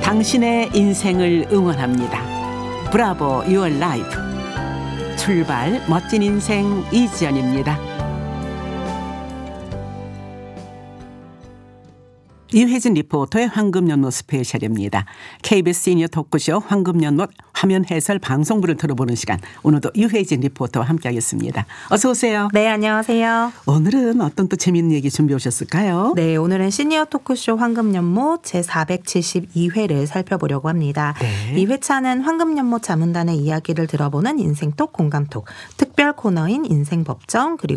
당신의 인생을 응원합니다. 브라보 유얼 라이프. 출발 멋진 인생 이지연입니다. 유혜진 리포터의 황금연못 스페셜입니다. KBS 시니어 토크쇼 황금연못 화면 해설 방송부를 들어보는 시간. 오늘도 유혜진 리포터와 함께하겠습니다. 어서 오세요. 네, 안녕하세요. 오늘은 어떤 또 재미있는 얘기 준비해 오셨을까요? 네, 오늘은 시니어 토크쇼 황금연못 제472회를 살펴보려고 합니다. 네. 이 회차는 황금연못 자문단의 이야기를 들어보는 인생톡 공감톡, 특별 코너인 인생법정, 그리고